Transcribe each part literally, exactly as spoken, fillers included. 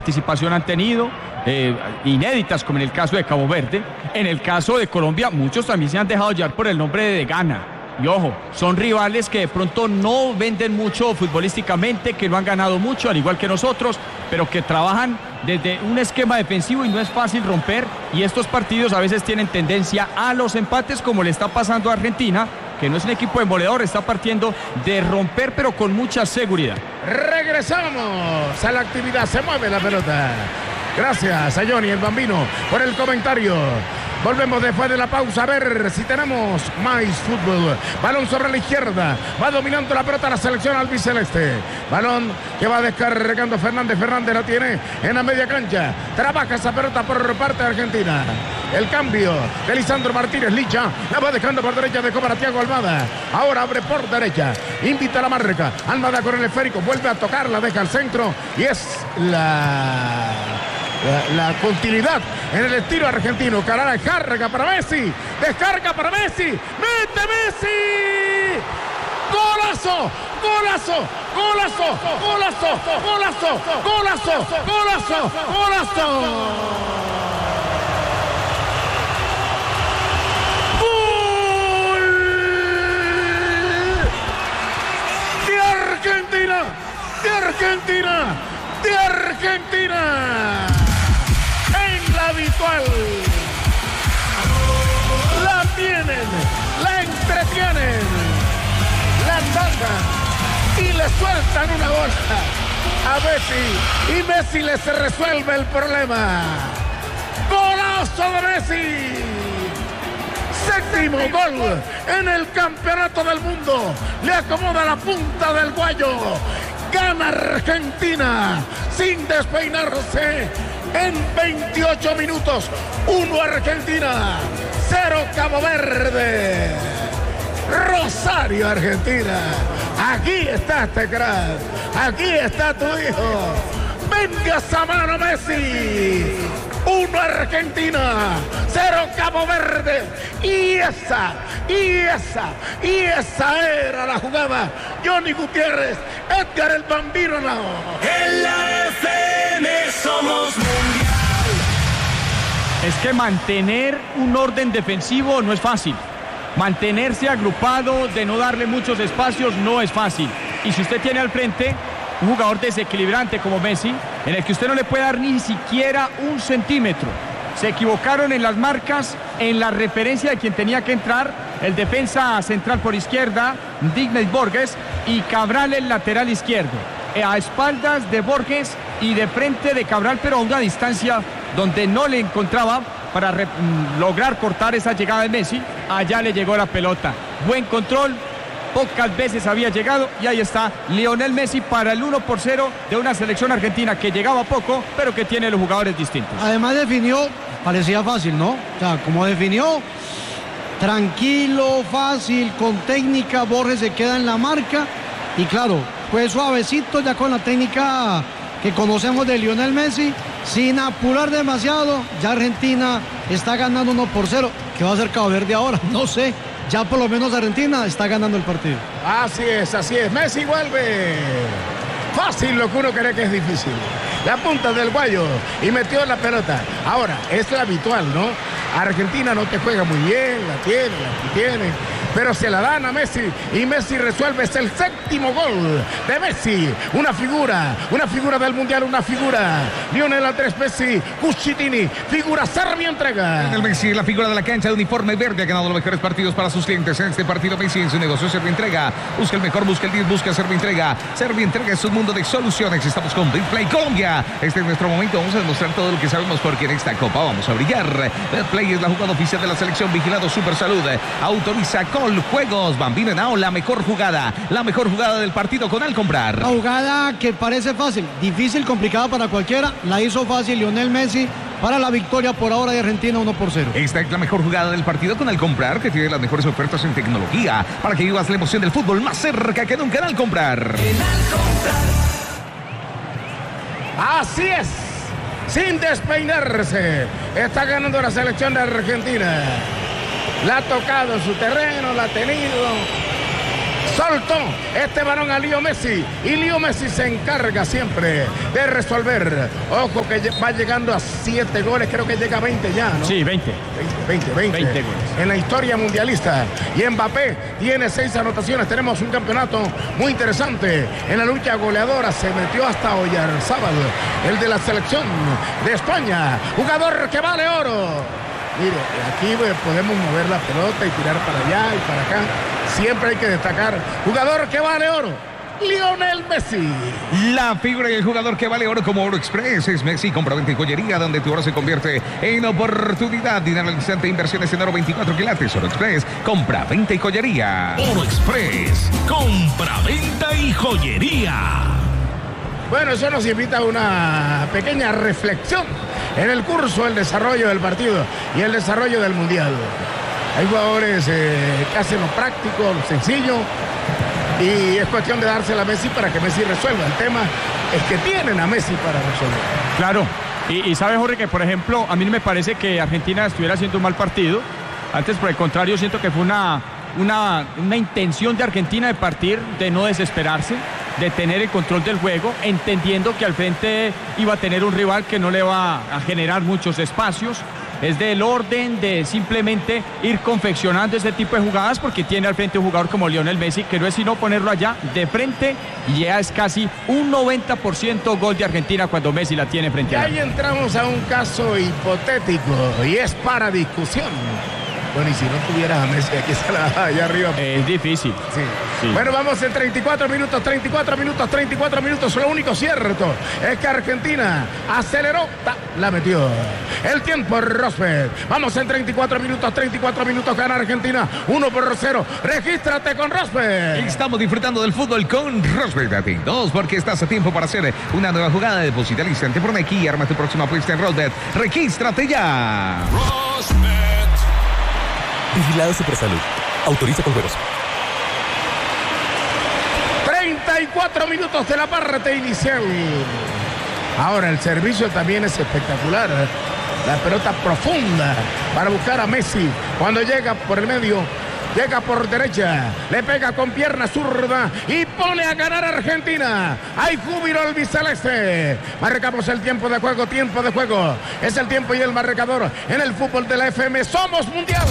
Participación han tenido, eh, inéditas, como en el caso de Cabo Verde. En el caso de Colombia, muchos también se han dejado llevar por el nombre de Ghana. Y ojo, son rivales que de pronto no venden mucho futbolísticamente, que no han ganado mucho, al igual que nosotros, pero que trabajan desde un esquema defensivo y no es fácil romper. Y estos partidos a veces tienen tendencia a los empates, como le está pasando a Argentina, que no es un equipo demoledor, está partiendo de romper, pero con mucha seguridad. Regresamos a la actividad, se mueve la pelota. Gracias a Johnny el Bambino por el comentario. Volvemos después de la pausa a ver si tenemos más fútbol. Balón sobre la izquierda. Va dominando la pelota la selección albiceleste. Balón que va descargando Fernández. Fernández la tiene en la media cancha. Trabaja esa pelota por parte de Argentina. El cambio de Lisandro Martínez. Licha la va dejando por derecha. Dejó para Thiago Almada. Ahora abre por derecha. Invita a la marca. Almada con el esférico. Vuelve a tocarla. Deja al centro. Y es la... La, la continuidad en el estilo argentino. Carara descarga para Messi. Descarga para Messi. ¡Mete Messi! ¡Golazo! ¡Golazo! ¡Golazo! ¡Golazo! ¡Golazo! ¡Golazo! ¡Golazo! ¡Golazo! ¡Gol! ¡De Argentina! ¡De Argentina! ¡De Argentina! Habitual, la tienen, la entretienen, la andan y le sueltan una bolsa a Messi y Messi les resuelve el problema. Golazo de Messi, séptimo gol en el campeonato del mundo, le acomoda la punta del guayo, gana Argentina sin despeinarse. En veintiocho minutos, uno Argentina, cero Cabo Verde. Rosario, Argentina. Aquí está este crack, aquí está tu hijo. Venga esa mano, Messi. Uno Argentina, cero Cabo Verde. Y esa, y esa, y esa era la jugada. Johnny Gutiérrez, Edgar el Bambino Nao. En la F M somos mundial. Es que mantener un orden defensivo no es fácil. Mantenerse agrupado, de no darle muchos espacios, no es fácil. Y si usted tiene al frente un jugador desequilibrante como Messi, en el que usted no le puede dar ni siquiera un centímetro. Se equivocaron en las marcas, en la referencia de quien tenía que entrar, el defensa central por izquierda, Digne Borges, y Cabral el lateral izquierdo. A espaldas de Borges y de frente de Cabral, pero a una distancia donde no le encontraba para re- lograr cortar esa llegada de Messi. Allá le llegó la pelota. Buen control. Pocas veces había llegado y ahí está Lionel Messi para el uno por cero de una selección argentina que llegaba poco, pero que tiene los jugadores distintos. Además definió, parecía fácil, ¿no? O sea, como definió, tranquilo, fácil, con técnica, Borges se queda en la marca y claro, fue suavecito ya con la técnica que conocemos de Lionel Messi, sin apurar demasiado. Ya Argentina está ganando uno por cero. ¿Qué va a hacer Cabo Verde ahora? No sé. Ya por lo menos Argentina está ganando el partido. Así es, así es. Messi vuelve. Fácil lo que uno cree que es difícil. La punta del guayo y metió la pelota. Ahora, es la habitual, ¿no? Argentina no te juega muy bien, la tiene, la tiene, pero se la dan a Messi y Messi resuelve. Es el séptimo gol de Messi. Una figura, una figura del Mundial, una figura. Lionel Andrés Messi, Cucitini, figura, Servi entrega. El Messi, la figura de la cancha de uniforme verde, ha ganado los mejores partidos para sus clientes. En este partido Messi en su negocio Servi entrega. Busca el mejor, busca el diez, busca Servi entrega. Servi entrega es un mundo de soluciones. Estamos con Big Play Colombia. Este es nuestro momento. Vamos a demostrar todo lo que sabemos porque en esta copa vamos a brillar. Betplay es la jugada oficial de la selección. Vigilado Super Salud. Autoriza Coljuegos. Bambino Nao, la mejor jugada. La mejor jugada del partido con Al Comprar. La jugada que parece fácil, difícil, complicada para cualquiera, la hizo fácil Lionel Messi para la victoria por ahora de Argentina uno por cero. Esta es la mejor jugada del partido con Al Comprar, que tiene las mejores ofertas en tecnología para que vivas la emoción del fútbol más cerca que nunca en Al Comprar. Así es. Sin despeinarse. Está ganando la selección de Argentina. La ha tocado en su terreno, la ha tenido. soltó este balón a Leo Messi y Leo Messi se encarga siempre de resolver. Ojo que va llegando a siete goles, creo que llega a veinte ya, ¿no? Sí, veinte. veinte, veinte, veinte goles en la historia mundialista. Y Mbappé tiene seis anotaciones. Tenemos un campeonato muy interesante. En la lucha goleadora se metió hasta Oyarzábal, el de la selección de España. Jugador que vale oro. Mire, aquí podemos mover la pelota y tirar para allá y para acá. Siempre hay que destacar. Jugador que vale oro. Lionel Messi. La figura y el jugador que vale oro como Oro Express es Messi. Compra, venta y joyería, donde tu oro se convierte en oportunidad. Dinero al instante, inversiones en oro, veinticuatro quilates. Oro Express, compra, venta y joyería. Oro Express, compra, venta y joyería. Bueno, eso nos invita a una pequeña reflexión en el curso del desarrollo del partido y el desarrollo del Mundial. Hay jugadores eh, que hacen lo práctico, lo sencillo, y es cuestión de dársela a Messi para que Messi resuelva. El tema es que tienen a Messi para resolver. Claro, y, y sabe, Jorge, que por ejemplo, a mí no me parece que Argentina estuviera haciendo un mal partido. Antes, por el contrario, siento que fue una, una, una intención de Argentina de partir, de no desesperarse, de tener el control del juego, entendiendo que al frente iba a tener un rival que no le va a generar muchos espacios. Es del orden de simplemente ir confeccionando ese tipo de jugadas, porque tiene al frente un jugador como Lionel Messi, que no es sino ponerlo allá de frente, y ya es casi un noventa por ciento gol de Argentina cuando Messi la tiene frente a él. Y ahí entramos a un caso hipotético y es para discusión. Bueno, y si no tuvieras a Messi aquí se la baja allá arriba. Es difícil. Sí. Sí. Bueno, vamos en treinta y cuatro minutos, treinta y cuatro minutos, treinta y cuatro minutos. Lo único cierto es que Argentina aceleró, ta, la metió. El tiempo, Rosberg. Vamos en treinta y cuatro minutos, treinta y cuatro minutos. Gana Argentina uno por cero. Regístrate con Rosberg. Estamos disfrutando del fútbol con Rosberg. Atentos, porque estás a tiempo para hacer una nueva jugada. Deposita al instante por Nike y arma tu próxima apuesta en Rosberg. Regístrate ya. Rosberg. Vigilado Supersalud. Autoriza con juegos. treinta y cuatro minutos de la parte inicial. Ahora el servicio también es espectacular. La pelota profunda para buscar a Messi. Cuando llega por el medio, llega por derecha, le pega con pierna zurda y pone a ganar a Argentina. Hay júbilo albiceleste. Marcamos el tiempo de juego, tiempo de juego. Es el tiempo y el marcador en el fútbol de la F M. ¡Somos mundial!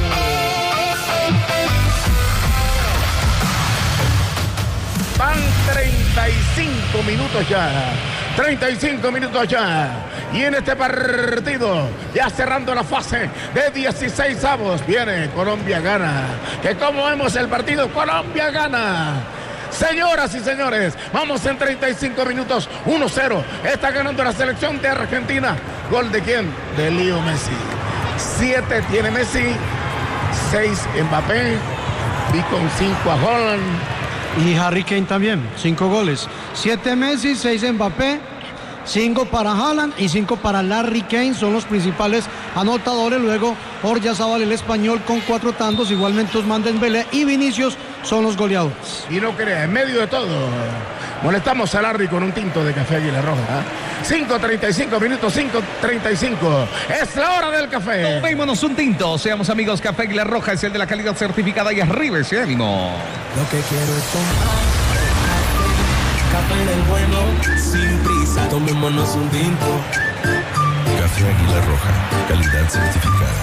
Van treinta y cinco minutos ya. treinta y cinco minutos ya. Y en este partido, ya cerrando la fase de dieciséis avos, viene Colombia gana. Que como vemos el partido, Colombia gana. Señoras y señores, vamos en treinta y cinco minutos, uno cero. Está ganando la selección de Argentina. ¿Gol de quién? De Leo Messi. siete tiene Messi, seis Mbappé, y con cinco a Holland. Y Harry Kane también, cinco goles. Siete Messi, seis Mbappé, cinco para Haaland y cinco para Larry Kane. Son los principales anotadores. Luego Oyarzábal, el español, con cuatro tantos. Igualmente Ousmane Dembélé y Vinicius son los goleadores. Y no crea, en medio de todo, molestamos a Larry con un tinto de café Águila Roja. cinco treinta y cinco minutos, cinco treinta y cinco. Es la hora del café. Tomémonos un tinto. Seamos amigos. Café Águila Roja es el de la calidad certificada y arriba ese ánimo. Lo que quiero es tomar café del bueno, sin prisa. Tomémonos un tinto. Café Águila Roja, calidad certificada.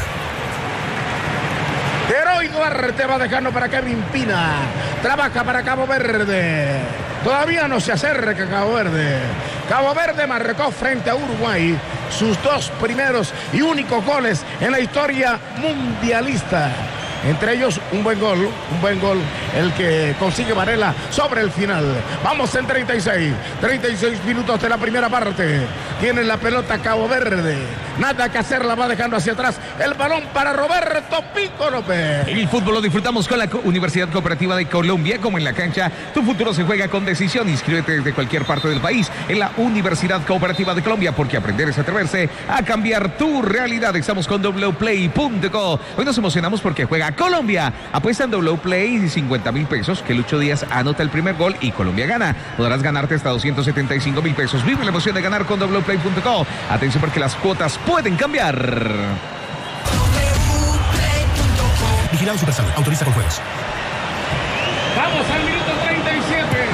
Heroy Duarte va dejando para Kevin Pina. Trabaja para Cabo Verde. Todavía no se acerca a Cabo Verde. Cabo Verde marcó frente a Uruguay sus dos primeros y únicos goles en la historia mundialista. Entre ellos un buen gol, un buen gol el que consigue Varela sobre el final. Vamos en treinta y seis, treinta y seis minutos de la primera parte. Tiene la pelota Cabo Verde. Nada que hacer, la va dejando hacia atrás. El balón para Roberto Pico López. El fútbol lo disfrutamos con la Universidad Cooperativa de Colombia. Como en la cancha, tu futuro se juega con decisión. Inscríbete desde cualquier parte del país en la Universidad Cooperativa de Colombia, porque aprender es atreverse a cambiar tu realidad. Estamos con w play punto co. Hoy nos emocionamos porque juega Colombia. Apuesta en W Play cincuenta mil pesos, que Lucho Díaz anota el primer gol y Colombia gana. Podrás ganarte hasta doscientos setenta y cinco mil pesos. Vive la emoción de ganar con w play punto co. Atención, porque las cuotas pueden cambiar. Vigilado Supersalud. Autoriza con juegos. Vamos al minuto treinta y siete.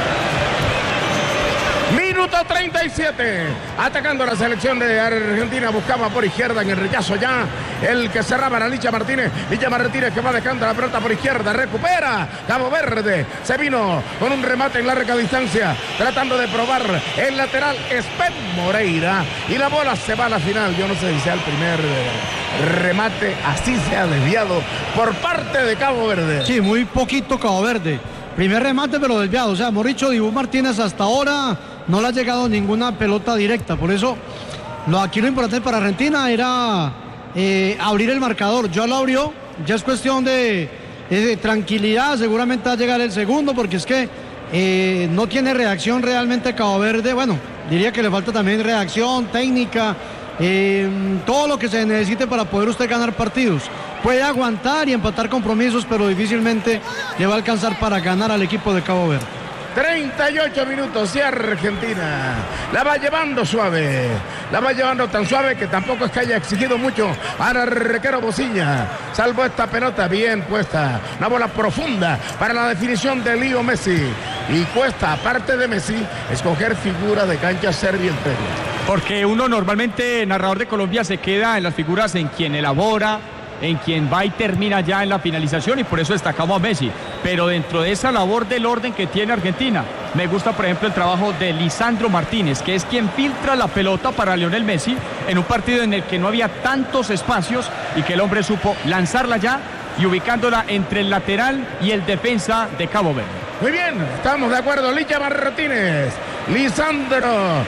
Minuto treinta y siete. Atacando la selección de Argentina. Buscaba por izquierda en el rechazo ya. El que cerraba era Licha Martínez. Licha Martínez que va dejando la pelota por izquierda. Recupera Cabo Verde. Se vino con un remate en larga distancia. Tratando de probar el lateral Espen Moreira. Y la bola se va a la final. Yo no sé si sea el primer remate. Así se ha desviado por parte de Cabo Verde. Sí, muy poquito Cabo Verde. Primer remate pero desviado. O sea, Mauricio Dibu Martínez hasta ahora no le ha llegado ninguna pelota directa. Por eso, lo, aquí lo importante para Argentina era eh, abrir el marcador. Ya lo abrió. Ya es cuestión de, de tranquilidad. Seguramente va a llegar el segundo porque es que eh, no tiene reacción realmente Cabo Verde. Bueno, diría que le falta también reacción, técnica, eh, todo lo que se necesite para poder usted ganar partidos. Puede aguantar y empatar compromisos, pero difícilmente le va a alcanzar para ganar al equipo de Cabo Verde. treinta y ocho minutos y Argentina la va llevando suave, la va llevando tan suave que tampoco es que haya exigido mucho al arquero Bociña, salvo esta pelota bien puesta, una bola profunda para la definición de Leo Messi, y cuesta, aparte de Messi, escoger figura de cancha Serbia entera. Porque uno normalmente, narrador de Colombia, se queda en las figuras en quien elabora, en quien va y termina ya en la finalización, y por eso destacamos a Messi. Pero dentro de esa labor del orden que tiene Argentina, me gusta por ejemplo el trabajo de Lisandro Martínez, que es quien filtra la pelota para Lionel Messi en un partido en el que no había tantos espacios y que el hombre supo lanzarla ya y ubicándola entre el lateral y el defensa de Cabo Verde. Muy bien, estamos de acuerdo. Licha Martínez, Lisandro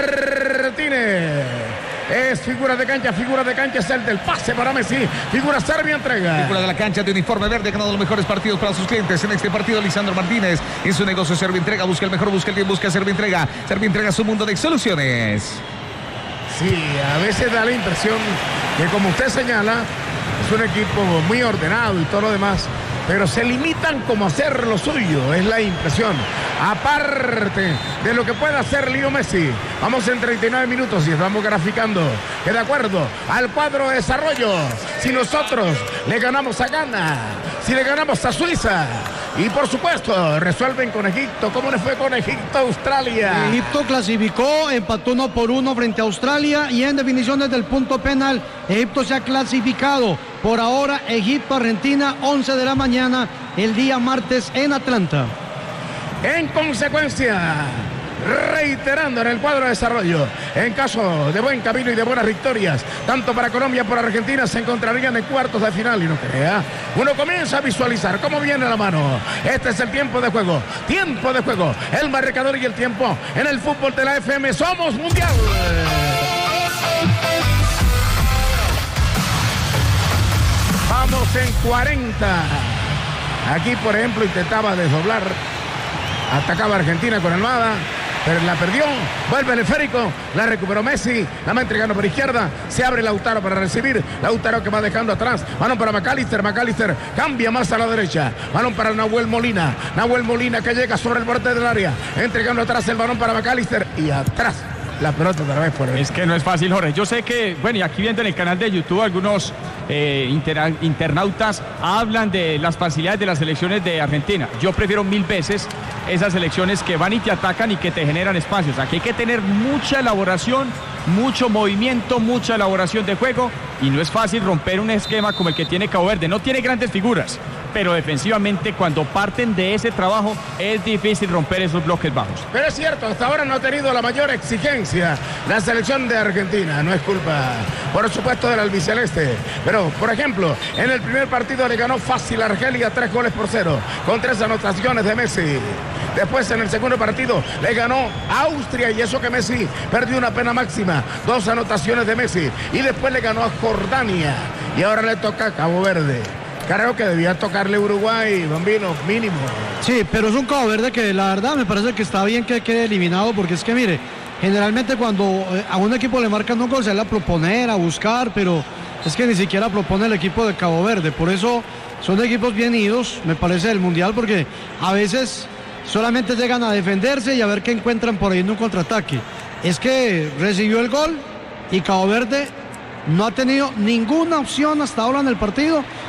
Martínez. Es figura de cancha, figura de cancha, es el del pase para Messi. Figura Serbia entrega. Figura de la cancha de uniforme verde, ganando los mejores partidos para sus clientes. En este partido, Lisandro Martínez, en su negocio Serbia entrega, busca el mejor, busca el bien, busca Serbia entrega. Serbia entrega su mundo de soluciones. Sí, a veces da la impresión que, como usted señala, es un equipo muy ordenado y todo lo demás, pero se limitan como a hacer lo suyo, es la impresión. Aparte de lo que puede hacer Leo Messi. Vamos en treinta y nueve minutos y estamos graficando que de acuerdo al cuadro de desarrollo, si nosotros le ganamos a Ghana, si le ganamos a Suiza, y por supuesto resuelven con Egipto. ¿Cómo le fue con Egipto, Australia? Egipto clasificó, empató uno por uno frente a Australia, y en definiciones del punto penal, Egipto se ha clasificado. Por ahora, Egipto, Argentina, once de la mañana, el día martes en Atlanta. En consecuencia, reiterando en el cuadro de desarrollo, en caso de buen camino y de buenas victorias, tanto para Colombia como para Argentina, se encontrarían en cuartos de final. Y no crea, uno comienza a visualizar cómo viene la mano. Este es el tiempo de juego, tiempo de juego, el marcador y el tiempo en el fútbol de la F M. Somos Mundial. Vamos en cuarenta. Aquí, por ejemplo, intentaba desdoblar. Atacaba Argentina con Almada, pero la perdió. Vuelve el esférico, la recuperó Messi, la va entregando por izquierda. Se abre Lautaro para recibir. Lautaro que va dejando atrás. Balón para McAllister. McAllister cambia más a la derecha. Balón para Nahuel Molina. Nahuel Molina que llega sobre el borde del área. Entregando atrás el balón para McAllister. Y atrás la pelota otra vez por él. Es que no es fácil, Jorge. Yo sé que, bueno, y aquí viendo en el canal de YouTube algunos eh, inter, internautas hablan de las facilidades de las selecciones de Argentina. Yo prefiero mil veces esas selecciones que van y te atacan y que te generan espacios. Aquí hay que tener mucha elaboración, mucho movimiento, mucha elaboración de juego, y no es fácil romper un esquema como el que tiene Cabo Verde. No tiene grandes figuras, pero defensivamente cuando parten de ese trabajo es difícil romper esos bloques bajos. Pero es cierto, hasta ahora no ha tenido la mayor exigencia la selección de Argentina. No es culpa, por supuesto, del albiceleste, pero por ejemplo, en el primer partido le ganó fácil a Argelia tres goles por cero, con tres anotaciones de Messi. Después en el segundo partido le ganó a Austria, y eso que Messi perdió una pena máxima, dos anotaciones de Messi. Y después le ganó a Jordania, y ahora le toca a Cabo Verde. Creo que debía tocarle Uruguay, Bambino, mínimo. Sí, pero es un Cabo Verde que la verdad me parece que está bien que quede eliminado, porque es que mire, generalmente cuando a un equipo le marcan un gol se le va a proponer, a buscar, pero es que ni siquiera propone el equipo de Cabo Verde. Por eso son equipos bien idos, me parece, del Mundial, porque a veces solamente llegan a defenderse y a ver qué encuentran por ahí en un contraataque. Es que recibió el gol y Cabo Verde no ha tenido ninguna opción hasta ahora en el partido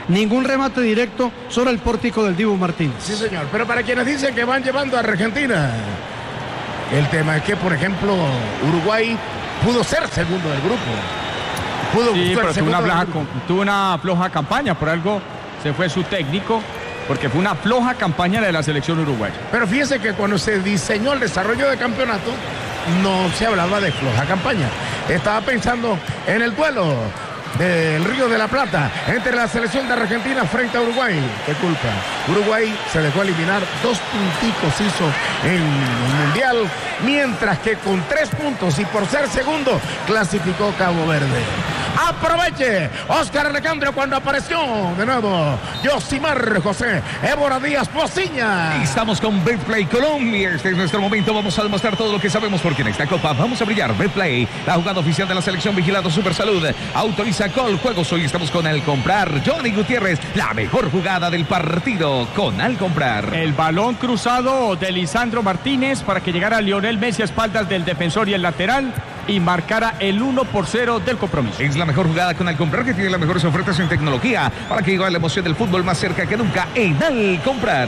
ningún remate directo sobre el pórtico del Dibu Martínez. Sí, señor, pero para quienes dicen que van llevando a Argentina, el tema es que, por ejemplo, Uruguay pudo ser segundo del grupo. Pudo sí, ser pero tuvo una, segundo floja, del grupo. tuvo una floja campaña, por algo se fue su técnico, porque fue una floja campaña la de la selección uruguaya. Pero fíjese que cuando se diseñó el desarrollo de campeonato, no se hablaba de floja campaña. Estaba pensando en el duelo del Río de la Plata entre la selección de Argentina frente a Uruguay. ¿Qué culpa? Uruguay se dejó eliminar, dos punticos hizo en el Mundial, mientras que con tres puntos y por ser segundo clasificó Cabo Verde. Aproveche Oscar Alejandro cuando apareció de nuevo Yosimar José Évora Díaz Pociña. Estamos con Betplay Colombia. Este es nuestro momento. Vamos a demostrar todo lo que sabemos porque en esta copa vamos a brillar. Betplay, la jugada oficial de la selección, vigilando Super Salud. Autoriza Col Juegos. Hoy estamos con Al Comprar. Johnny Gutiérrez, la mejor jugada del partido con Al Comprar. El balón cruzado de Lisandro Martínez para que llegara Lionel Messi a espaldas del defensor y el lateral y marcara el uno por cero del compromiso. Es la mejor jugada con Al Comprar, que tiene las mejores ofertas en tecnología para que llegue la emoción del fútbol más cerca que nunca en Al Comprar.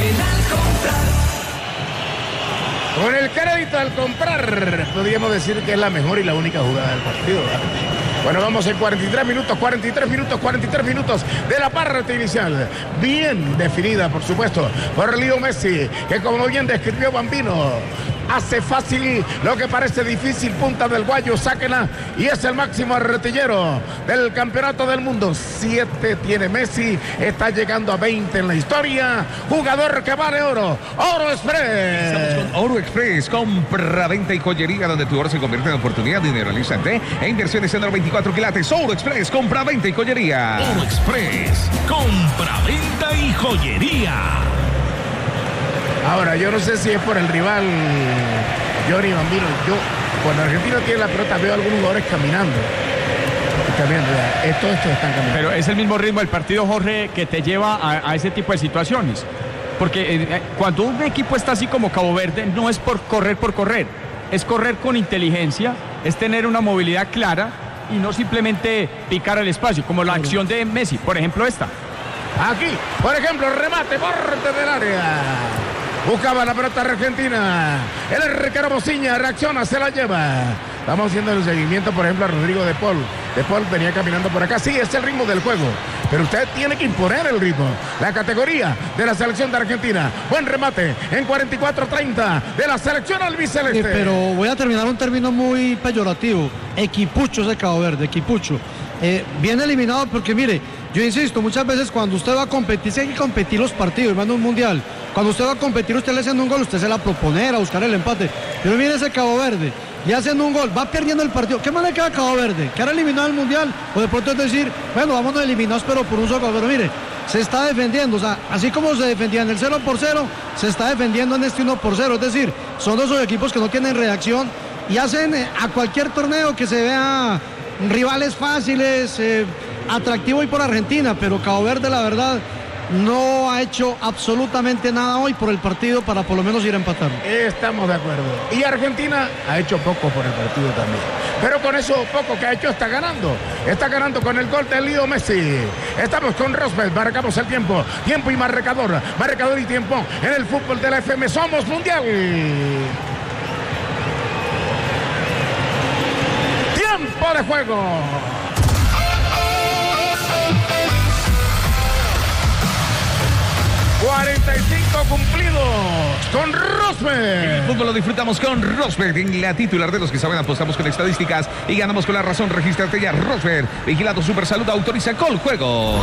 Con el crédito al comprar, podríamos decir que es la mejor y la única jugada del partido, ¿verdad? Bueno, vamos en cuarenta y tres minutos, cuarenta y tres minutos, cuarenta y tres minutos de la parte inicial. Bien definida, por supuesto, por Leo Messi, que como bien describió Bambino, hace fácil lo que parece difícil. Punta del Guayo, sáquenla, y es el máximo artillero del campeonato del mundo. Siete tiene Messi, está llegando a veinte en la historia. Jugador que vale oro, Oro Express. Estamos con Oro Express, compra, venta y joyería, donde tu oro se convierte en oportunidad, dinero al instante, e inversiones en oro veinticuatro quilates. Oro Express, compra, venta y joyería. Oro Express, compra, venta y joyería. Ahora, yo no sé si es por el rival, Johnny Bambino. Yo, cuando Argentina tiene la pelota, veo a algunos jugadores caminando. Caminando, ya. Estos, estos están caminando. Pero es el mismo ritmo del partido, Jorge, que te lleva a, a ese tipo de situaciones. Porque eh, cuando un equipo está así como Cabo Verde, no es por correr por correr. Es correr con inteligencia, es tener una movilidad clara y no simplemente picar al espacio, como la acción de Messi, por ejemplo esta. Aquí, por ejemplo, remate, borde del área. Buscaba la pelota argentina. El arquero Pociña reacciona, se la lleva. Estamos haciendo el seguimiento, por ejemplo, a Rodrigo de Paul. De Paul venía caminando por acá. Sí, es el ritmo del juego. Pero usted tiene que imponer el ritmo. La categoría de la selección de Argentina. Buen remate en cuarenta y cuatro treinta de la selección albiceleste. Sí, pero voy a terminar un término muy peyorativo. Equipucho ese Cabo Verde, equipucho. Eh, bien eliminado porque, mire, yo insisto, muchas veces cuando usted va a competir, sí hay que competir los partidos, van a un mundial. Cuando usted va a competir, usted le haciendo un gol, usted se la proponer a buscar el empate. Pero mire ese Cabo Verde, ya haciendo un gol, va perdiendo el partido. ¿Qué más le queda a Cabo Verde? ¿Quedar eliminado del mundial? O de pronto es decir, bueno, vámonos eliminados, pero por un solo gol. Pero mire, se está defendiendo, o sea, así como se defendía en el cero por cero, se está defendiendo en este uno por cero. Es decir, son dos equipos que no tienen reacción y hacen eh, a cualquier torneo que se vea rivales fáciles, eh, atractivo y por Argentina, pero Cabo Verde, la verdad, no ha hecho absolutamente nada hoy por el partido para por lo menos ir a empatar. Estamos de acuerdo. Y Argentina ha hecho poco por el partido también. Pero con eso poco que ha hecho está ganando. Está ganando con el gol de Leo Messi. Estamos con Rosberg, marcamos el tiempo. Tiempo y marcador. Marcador y tiempo en el fútbol de la F M. Somos mundial. Tiempo de juego. cuarenta y cinco cumplidos con Rosberg. El fútbol lo disfrutamos con Rosberg, en la titular de los que saben. Apostamos con estadísticas y ganamos con la razón. Regístrate ya, Rosberg. Vigilado Super Salud, autoriza Col Juegos.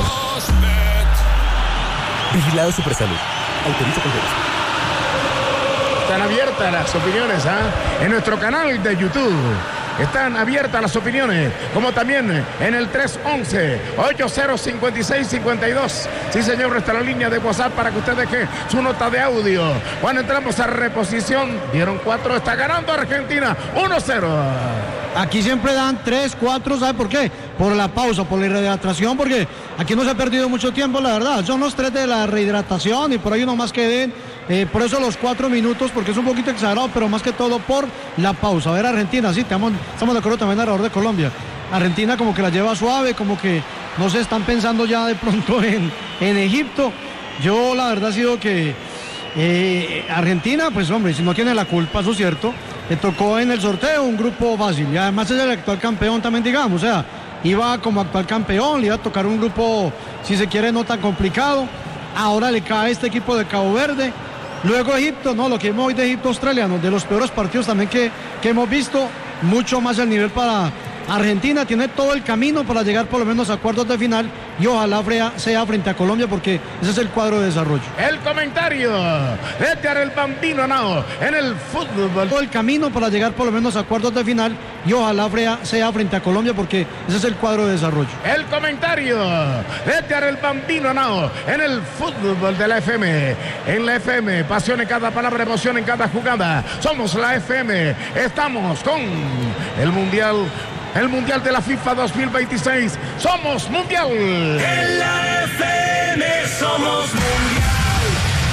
Vigilado Super Salud. Autoriza Col Juegos. Están abiertas las opiniones, ¿ah? En nuestro canal de YouTube. Están abiertas las opiniones, como también en el tres once, ocho cero cinco seis cinco dos. Sí, señor, está la línea de WhatsApp para que usted deje su nota de audio. Cuando entramos a reposición, dieron cuatro, está ganando Argentina, uno cero. Aquí siempre dan tres, cuatro, ¿sabe por qué? Por la pausa, por la rehidratación, porque aquí no se ha perdido mucho tiempo, la verdad. Son los tres de la rehidratación y por ahí uno más que den. Eh, por eso los cuatro minutos, porque es un poquito exagerado, pero más que todo por la pausa. A ver, Argentina, sí, estamos, estamos de acuerdo también alrededor de Colombia. Argentina como que la lleva suave, como que no se están pensando ya de pronto en, en Egipto. Yo la verdad ha sido que eh, Argentina, pues hombre, si no tiene la culpa, eso es cierto, le tocó en el sorteo un grupo fácil y además es el actual campeón también, digamos, o sea, iba como actual campeón, le iba a tocar un grupo, si se quiere, no tan complicado. Ahora le cae este equipo de Cabo Verde. Luego Egipto, no, lo que vimos hoy de Egipto australiano, de los peores partidos también que, que hemos visto, mucho más el nivel para Argentina, tiene todo el camino para llegar por lo menos a cuartos de final y ojalá sea frente a Colombia porque ese es el cuadro de desarrollo. El comentario de Edgar el Bambino Henao en el fútbol. Todo el camino para llegar por lo menos a cuartos de final y ojalá sea frente a Colombia porque ese es el cuadro de desarrollo. El comentario de Edgar el Bambino Henao en el fútbol de la F M. En la F M, pasión en cada palabra, emoción en cada jugada. Somos la F M, estamos con el Mundial. El Mundial de la FIFA dos mil veintiséis. Somos Mundial. En la F M somos Mundial.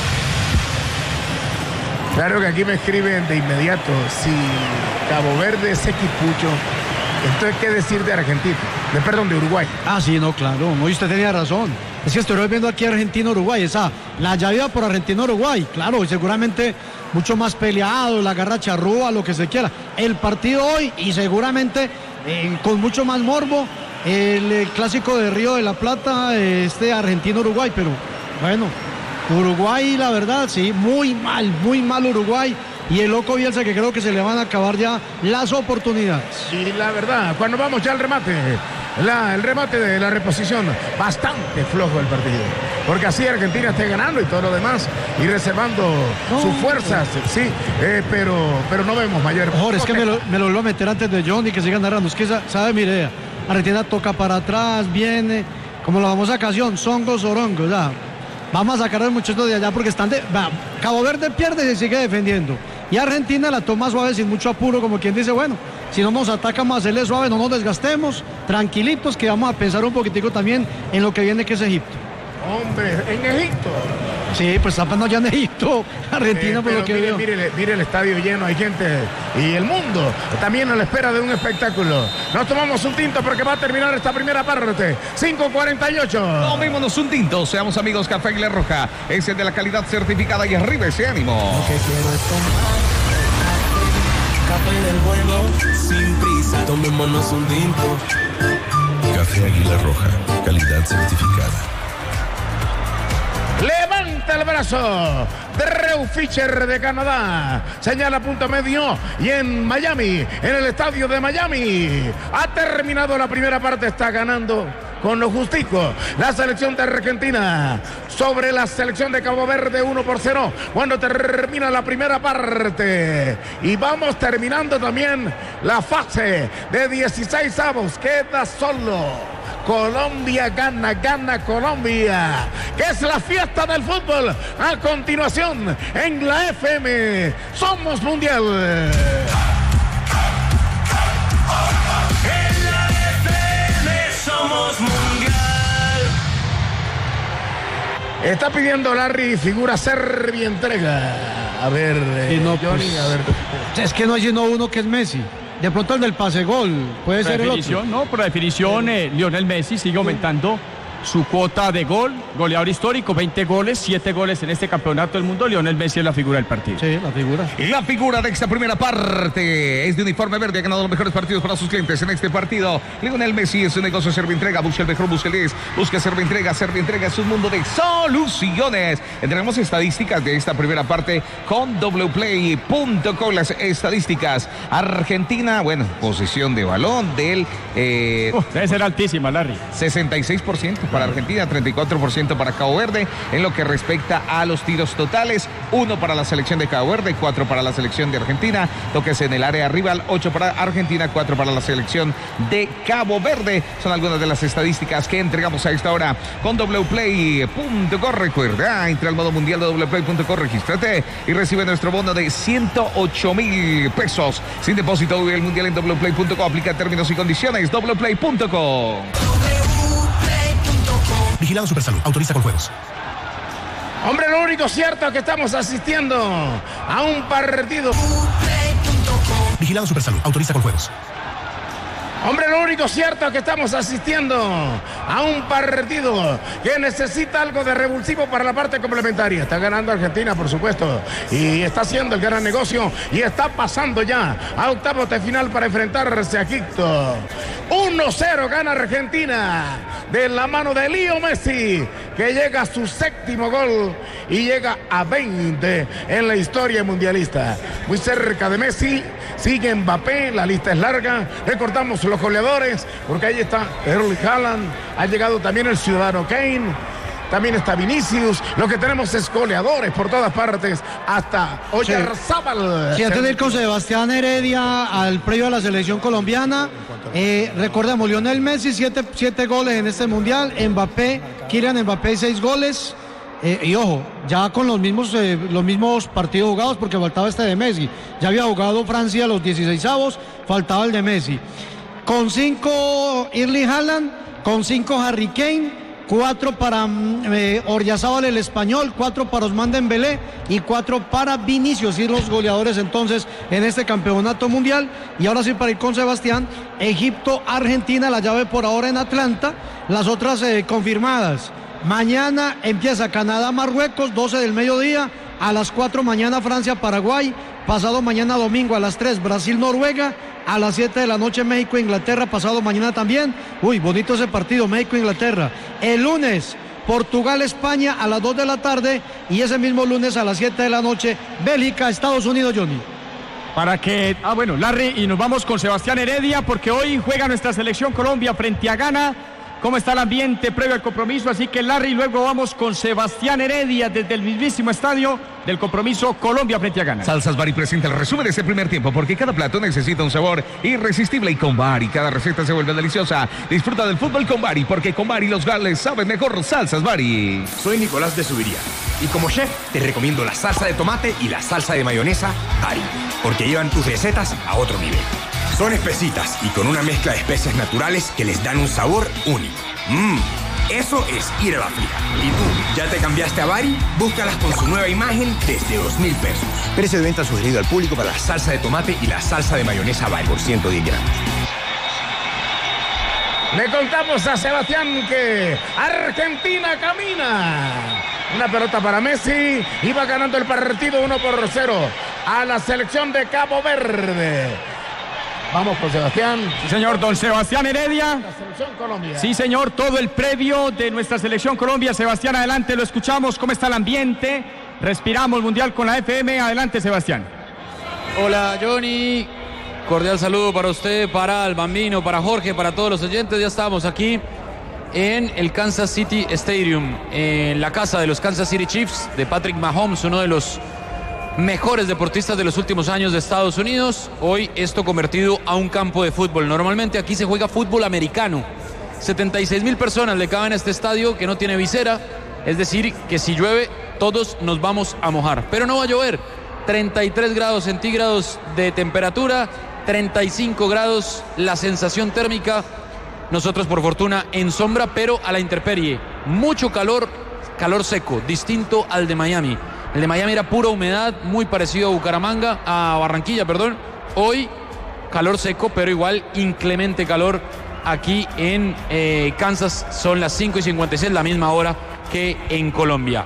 Claro que aquí me escriben de inmediato, si Cabo Verde es equipucho, entonces ¿qué decir de Argentina? De, perdón, de Uruguay. Ah, sí, no, claro, no, y usted tenía razón. Es que estoy viendo aquí Argentina-Uruguay, esa, la llave por Argentina-Uruguay, claro, y seguramente mucho más peleado, la garra charrúa, lo que se quiera. El partido hoy, y seguramente eh, con mucho más morbo, el, el clásico de Río de la Plata, este Argentina-Uruguay, pero bueno, Uruguay, la verdad, sí, muy mal, muy mal Uruguay. Y el loco Bielsa, que creo que se le van a acabar ya las oportunidades. Y la verdad, cuando vamos ya al remate, la, el remate de la reposición, bastante flojo el partido. Porque así Argentina esté ganando y todo lo demás, y reservando no, sus fuerzas, no. sí, eh, pero, pero no vemos mayor. Mejor, es que me lo, me lo vuelvo a meter antes de Johnny, que sigan narrando. Es que sabe mi idea. Argentina toca para atrás, viene, como la famosa canción, Songo Sorongo, ya. Vamos a sacar a los muchachos de allá porque están de... Va, Cabo Verde pierde y se sigue defendiendo. Y Argentina la toma suave sin mucho apuro, como quien dice, bueno, si no nos atacan, vamos a hacerle suave, no nos desgastemos, tranquilitos, que vamos a pensar un poquitico también en lo que viene, que es Egipto. Hombre, en Egipto. Sí, pues están ya en Egipto, Argentina, eh, por lo que mire, veo. Mire, mire el estadio lleno, hay gente y el mundo también a la espera de un espectáculo. Nos tomamos un tinto porque va a terminar esta primera parte. cinco cuarenta y ocho. Tomémonos un tinto, seamos amigos. Café Águila Roja es el de la calidad certificada y arriba ese ánimo. Lo que quiero es tomar café del bueno, sin prisa. Tomémonos un tinto. Café Águila Roja, calidad certificada. Levanta el brazo Drew Fisher de Canadá, señala punto medio y en Miami, en el estadio de Miami, ha terminado la primera parte, está ganando con lo justico la selección de Argentina sobre la selección de Cabo Verde, uno por cero cuando termina la primera parte. Y vamos terminando también la fase de dieciséis avos, queda solo Colombia, gana, gana Colombia, que es la fiesta del fútbol. A continuación, en la F M, Somos Mundial. En la F M somos Mundial. Está pidiendo Larry figura Servi entrega. A ver, eh, no, Johnny, pues, a ver. Es que no hay sino uno que es Messi. De pronto el del pase gol puede por ser el otro. No, por definición, eh, Lionel Messi sigue aumentando su cuota de gol, goleador histórico, veinte goles, siete goles en este campeonato del mundo. Lionel Messi es la figura del partido. Sí, la figura. Y la figura de esta primera parte es de uniforme verde, ha ganado los mejores partidos para sus clientes en este partido. Lionel Messi es un negocio Servientrega, busca el mejor, busca el diez, busca Servientrega, Servientrega es un mundo de soluciones. Tenemos estadísticas de esta primera parte con w play punto com, las estadísticas. Argentina, bueno, posesión de balón del... Eh, uh, debe ser altísima, Larry. sesenta y seis por ciento para Argentina, treinta y cuatro por ciento para Cabo Verde. En lo que respecta a los tiros totales, uno para la selección de Cabo Verde, cuatro para la selección de Argentina. Toques en el área rival, ocho para Argentina, cuatro para la selección de Cabo Verde. Son algunas de las estadísticas que entregamos a esta hora con w play punto com. Recuerda, entra al modo mundial de w play punto com, regístrate y recibe nuestro bono de ciento ocho mil pesos. Sin depósito, vive el mundial en w play punto com. Aplica términos y condiciones. w play punto com. Vigilado Supersalud. Autoriza con juegos. Hombre, lo único cierto es que estamos asistiendo a un partido. Vigilado Supersalud. Autoriza con juegos. Hombre, lo único cierto es que estamos asistiendo a un partido que necesita algo de revulsivo para la parte complementaria. Está ganando Argentina, por supuesto, y está haciendo el gran negocio y está pasando ya a octavos de final para enfrentarse a Egipto. uno cero gana Argentina de la mano de Leo Messi, que llega a su séptimo gol y llega a veinte en la historia mundialista. Muy cerca de Messi sigue Mbappé, la lista es larga. Recordamos los goleadores, porque ahí está Erling Haaland, ha llegado también el ciudadano Kane, también está Vinicius. Lo que tenemos es goleadores por todas partes, hasta Oyarzábal. Sí, antes de ir con Sebastián Heredia al previo a la selección colombiana, eh, recordemos, Lionel Messi, siete, siete goles en este mundial, Mbappé, Kylian Mbappé, seis goles. Eh, y ojo, ya con los mismos, eh, los mismos partidos jugados, porque faltaba este de Messi. Ya había jugado Francia los dieciseisavos, faltaba el de Messi. Con cinco Erling Haaland, con cinco Harry Kane, cuatro para eh, Oyarzábal el español, cuatro para Ousmane Dembélé y cuatro para Vinicius, y los goleadores entonces en este campeonato mundial. Y ahora sí, para ir con Sebastián, Egipto, Argentina, la llave por ahora en Atlanta, las otras eh, confirmadas. Mañana empieza Canadá-Marruecos, doce del mediodía. A las cuatro mañana Francia-Paraguay. Pasado mañana domingo a las tres Brasil-Noruega. A las siete de la noche México-Inglaterra. Pasado mañana también. Uy, bonito ese partido, México-Inglaterra. El lunes Portugal-España a las dos de la tarde. Y ese mismo lunes a las siete de la noche Bélgica-Estados Unidos, Johnny. Para que, ah bueno, Larry, y nos vamos con Sebastián Heredia, porque hoy juega nuestra selección Colombia frente a Ghana. ¿Cómo está el ambiente previo al compromiso? Así que, Larry, luego vamos con Sebastián Heredia desde el mismísimo estadio del compromiso Colombia frente a Ghana. Salsas Bari presenta el resumen de este primer tiempo, porque cada plato necesita un sabor irresistible, y con Bari cada receta se vuelve deliciosa. Disfruta del fútbol con Bari, porque con Bari los gales saben mejor. Salsas Bari. Soy Nicolás de Subiría, y como chef te recomiendo la salsa de tomate y la salsa de mayonesa Bari, porque llevan tus recetas a otro nivel. Son espesitas y con una mezcla de especias naturales que les dan un sabor único. Mmm, eso es ir a la fija. ¿Y tú, ya te cambiaste a Bari? Búscalas con su nueva imagen desde dos mil pesos. Precio de venta sugerido al público para la salsa de tomate y la salsa de mayonesa Bari por ciento diez gramos. Le contamos a Sebastián que Argentina camina. Una pelota para Messi. Iba ganando el partido uno por cero a la selección de Cabo Verde. Vamos con Sebastián. Sí, señor, don Sebastián Heredia. La selección Colombia. Sí, señor, todo el previo de nuestra selección Colombia. Sebastián, adelante, lo escuchamos. ¿Cómo está el ambiente? Respiramos Mundial con la F M. Adelante, Sebastián. Hola, Johnny. Cordial saludo para usted, para el Bambino, para Jorge, para todos los oyentes. Ya estamos aquí en el Kansas City Stadium, en la casa de los Kansas City Chiefs, de Patrick Mahomes, uno de los mejores deportistas de los últimos años de Estados Unidos. Hoy esto convertido a un campo de fútbol. Normalmente aquí se juega fútbol americano. setenta y seis mil personas le caben a este estadio que no tiene visera. Es decir, que si llueve, todos nos vamos a mojar. Pero no va a llover. treinta y tres grados centígrados de temperatura, treinta y cinco grados la sensación térmica. Nosotros, por fortuna, en sombra, pero a la intemperie. Mucho calor, calor seco, distinto al de Miami. El de Miami era pura humedad, muy parecido a Bucaramanga, a Barranquilla, perdón. Hoy, calor seco, pero igual inclemente calor aquí en eh, Kansas. Son las cinco y cincuenta y seis, la misma hora que en Colombia.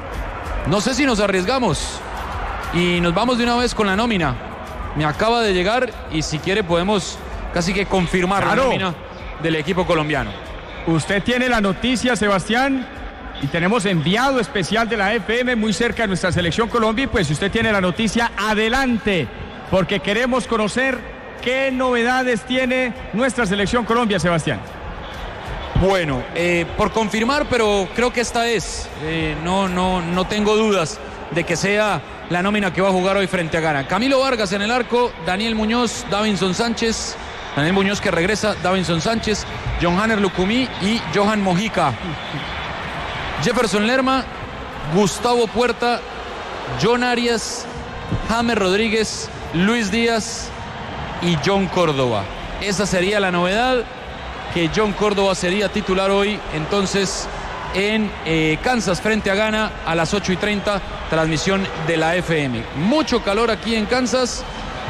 No sé si nos arriesgamos y nos vamos de una vez con la nómina. Me acaba de llegar y si quiere podemos casi que confirmar claro. La nómina del equipo colombiano. Usted tiene la noticia, Sebastián. Y tenemos enviado especial de la F M muy cerca de nuestra selección Colombia. Y pues si usted tiene la noticia, adelante, porque queremos conocer qué novedades tiene nuestra selección Colombia, Sebastián. Bueno, eh, por confirmar, pero creo que esta es, eh, no, no, no tengo dudas de que sea la nómina que va a jugar hoy frente a Ghana. Camilo Vargas en el arco, Daniel Muñoz, Davinson Sánchez, Daniel Muñoz que regresa, Davinson Sánchez, John Hanner Lucumí y Johan Mojica. Jefferson Lerma, Gustavo Puerta, John Arias, James Rodríguez, Luis Díaz y John Córdoba. Esa sería la novedad, que John Córdoba sería titular hoy entonces en eh, Kansas frente a Ghana a las ocho y treinta, transmisión de la F M. Mucho calor aquí en Kansas,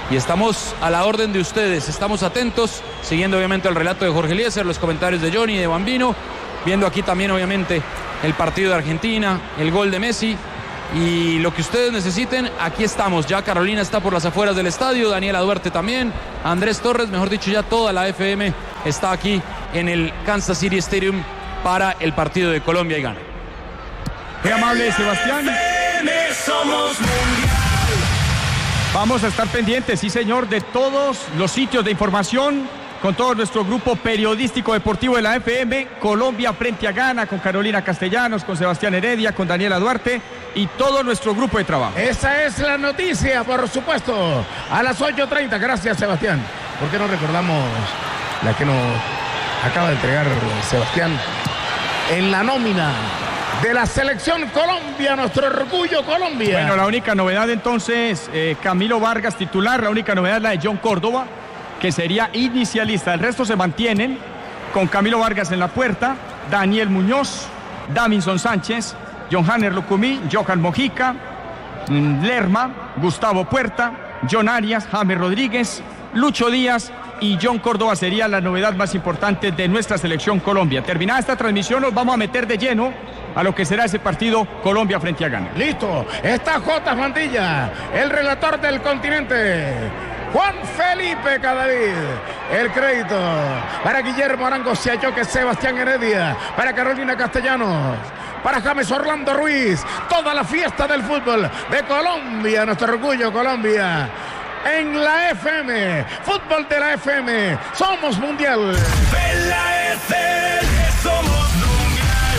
y estamos a la orden de ustedes, estamos atentos, siguiendo obviamente el relato de Jorge Eliezer, los comentarios de Johnny y de Bambino, viendo aquí también obviamente el partido de Argentina, el gol de Messi y lo que ustedes necesiten, aquí estamos. Ya Carolina está por las afueras del estadio, Daniela Duarte también, Andrés Torres, mejor dicho, ya toda la F M está aquí en el Kansas City Stadium para el partido de Colombia y Ghana. Qué amable, Sebastián. Somos mundial. Vamos a estar pendientes, sí señor, de todos los sitios de información, con todo nuestro grupo periodístico deportivo de la F M, Colombia frente a Ghana, con Carolina Castellanos, con Sebastián Heredia, con Daniela Duarte y todo nuestro grupo de trabajo. Esa es la noticia, por supuesto, a las ocho treinta. Gracias, Sebastián. ¿Por qué no recordamos la que nos acaba de entregar Sebastián en la nómina de la selección Colombia, nuestro orgullo Colombia? Bueno, la única novedad entonces, eh, Camilo Vargas titular, la única novedad es la de John Córdoba, que sería inicialista. El resto se mantienen con Camilo Vargas en la puerta, Daniel Muñoz, Davinson Sánchez, John Hanner Lucumí, Johan Mojica, Lerma, Gustavo Puerta, John Arias, James Rodríguez, Lucho Díaz y John Córdoba sería la novedad más importante de nuestra selección Colombia. Terminada esta transmisión nos vamos a meter de lleno a lo que será ese partido Colombia frente a Ghana. Listo, está J. Mantilla, el relator del continente. Juan Felipe Cadavid, el crédito para Guillermo Arango Siayoque, Sebastián Heredia, para Carolina Castellanos, para James Orlando Ruiz, toda la fiesta del fútbol de Colombia, nuestro orgullo Colombia. En la F M, fútbol de la F M, somos mundial. En la F M, somos mundial.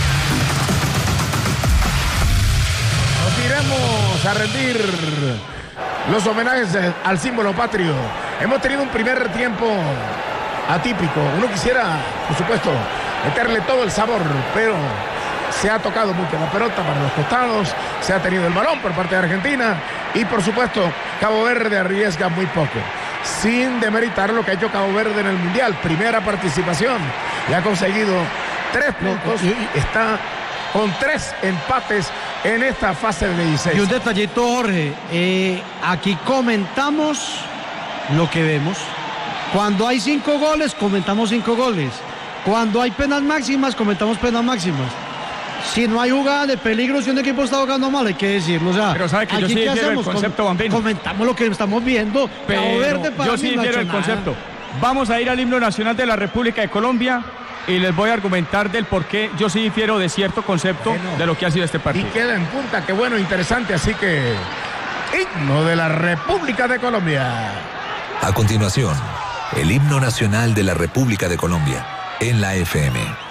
Nos iremos a rendir los homenajes al símbolo patrio. Hemos tenido un primer tiempo atípico. Uno quisiera, por supuesto, meterle todo el sabor, pero se ha tocado mucho la pelota para los costados, se ha tenido el balón por parte de Argentina y, por supuesto, Cabo Verde arriesga muy poco. Sin demeritar lo que ha hecho Cabo Verde en el Mundial. Primera participación y ha conseguido tres puntos y está con tres empates en esta fase de dieciséis. Y un detallito, Jorge, eh, aquí comentamos lo que vemos. Cuando hay cinco goles, comentamos cinco goles. Cuando hay penas máximas, comentamos penas máximas. Si no hay jugada de peligro, si un equipo está jugando mal, hay que decirlo. O sea, pero sabe que yo sí difiero el concepto, Bambino. Comentamos lo que estamos viendo. Pero Cabo Verde para yo sí mí no ha difiero hecho el concepto. Vamos a ir al himno nacional de la República de Colombia y les voy a argumentar del por qué yo sí difiero de cierto concepto bueno, de lo que ha sido este partido. Y queda en punta, qué bueno, interesante, así que himno de la República de Colombia. A continuación, el himno nacional de la República de Colombia en la F M.